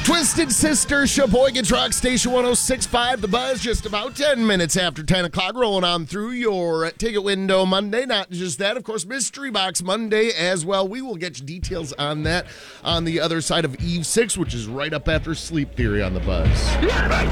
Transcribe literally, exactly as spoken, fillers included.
Twisted Sister, Sheboygan Rock Station one oh six point five. The Buzz, just about ten minutes after ten o'clock, rolling on through your ticket window Monday. Not just that, of course, Mystery Box Monday as well. We will get you details on that on the other side of Eve six, which is right up after Sleep Theory on The Buzz.